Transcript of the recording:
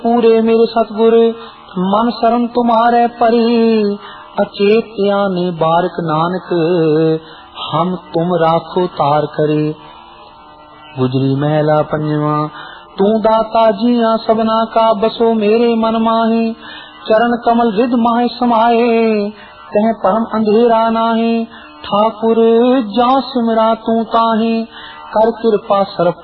पूरे मेरे सतगुर मन शरण तुम्हारे परी, अचेत ने बारक नानक हम तुम राखो तार करे। गुजरी महला पंजवा। तू दाता जिया सबना का बसो मेरे मन माहे, चरण कमल रिद माहे समाये तह परम अंधेरा नाहे। ठाकुर जा सिमरा तू ताहे, कर कृपा सर